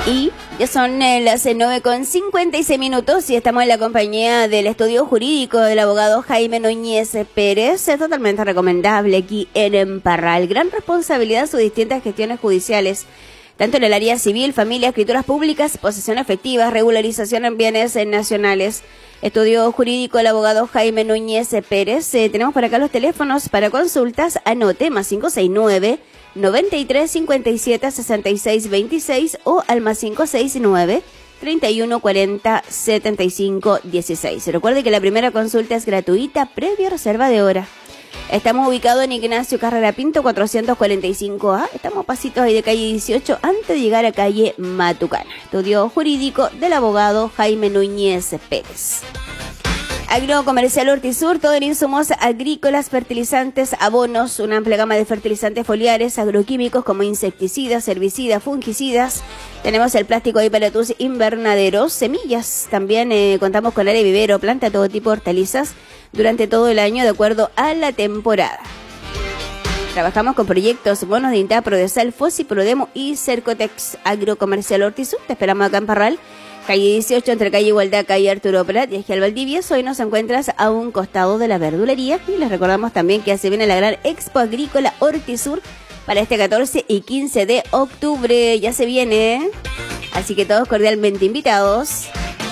Y ya son las 9:56 y estamos en la compañía del estudio jurídico del abogado Jaime Núñez Pérez. Es totalmente recomendable aquí en Parral. Gran responsabilidad sus distintas gestiones judiciales, tanto en el área civil, familia, escrituras públicas, posesión efectiva, regularización en bienes nacionales. Estudio jurídico del abogado Jaime Núñez Pérez. Tenemos por acá los teléfonos para consultas. Anote, +569 93 57 66 26 o al +569 31 40 75 16. Recuerde que la primera consulta es gratuita, previa reserva de hora. Estamos ubicados en Ignacio Carrera Pinto, 445A. Estamos a pasitos ahí de calle 18 antes de llegar a calle Matucana. Estudio jurídico del abogado Jaime Núñez Pérez. Agrocomercial Hortisur, todo en insumos agrícolas, fertilizantes, abonos, una amplia gama de fertilizantes foliares, agroquímicos como insecticidas, herbicidas, fungicidas. Tenemos el plástico ahí para tus invernaderos, semillas. También contamos con área de vivero, planta todo tipo de hortalizas durante todo el año de acuerdo a la temporada. Trabajamos con proyectos, bonos de INTA, Prodesal, Fossi, Prodemo y Cercotex. Agrocomercial Hortisur, te esperamos acá en Parral. Calle 18, entre calle Igualdad, calle Arturo Prat y Ejial Valdivieso. Hoy nos encuentras a un costado de la verdulería. Y les recordamos también que se viene la gran Expo Agrícola Hortisur para este 14 y 15 de octubre. Ya se viene, así que todos cordialmente invitados.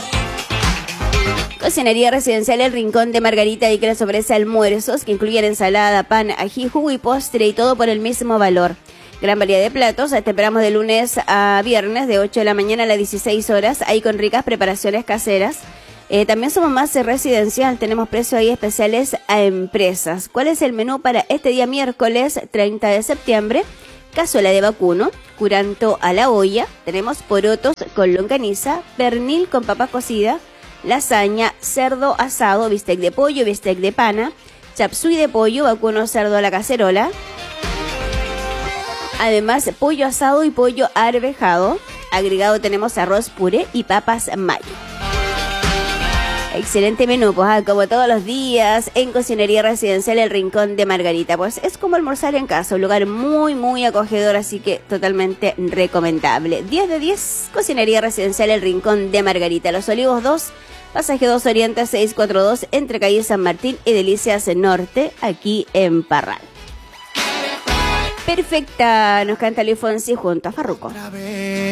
Cocinería Residencial El Rincón de Margarita, y que les ofrece almuerzos que incluyen ensalada, pan, ají, jugo y postre, y todo por el mismo valor. Gran variedad de platos, te esperamos de lunes a viernes de 8 de la mañana a las 16 horas, ahí con ricas preparaciones caseras. También somos más residencial, tenemos precios ahí especiales a empresas. ¿Cuál es el menú para este día miércoles 30 de septiembre? Cazuela de vacuno, curanto a la olla, tenemos porotos con longaniza, pernil con papa cocida, lasaña, cerdo asado, bistec de pollo, bistec de pana, chapsui de pollo, vacuno cerdo a la cacerola. Además, pollo asado y pollo arvejado. Agregado tenemos arroz puré y papas mayo. Excelente menú, pues como todos los días en Cocinería Residencial El Rincón de Margarita. Pues es como almorzar en casa, un lugar muy, muy acogedor, así que totalmente recomendable. 10 de 10, Cocinería Residencial El Rincón de Margarita. Los Olivos 2, pasaje 2 Oriente 642, entre calle San Martín y Delicias Norte, aquí en Parral. Perfecta, nos canta Luis Fonsi junto a Farruko.